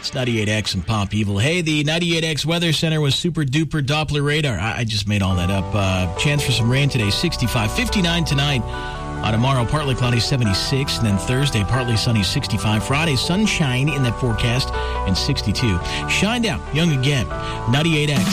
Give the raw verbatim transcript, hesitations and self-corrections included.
It's ninety-eight X and Pop Evil. Hey, the ninety-eight X Weather Center was super duper Doppler radar. I, I just made all that up. Uh, chance for some rain today, sixty-five. fifty-nine tonight. Uh, tomorrow, partly cloudy, seventy-six. And then Thursday, partly sunny, sixty-five. Friday, sunshine in that forecast, and sixty-two. Shined out, young again. ninety-eight X.